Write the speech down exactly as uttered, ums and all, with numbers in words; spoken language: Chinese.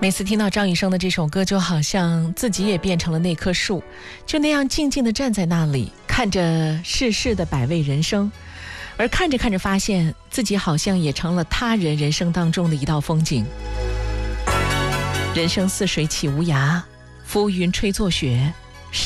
每次听到张雨生的这首歌，就好像自己也变成了那棵树，就那样静静地站在那里，看着世事的百味人生，而看着看着发现自己好像也成了他人人生当中的一道风景。人生似水起无涯，浮云吹作雪，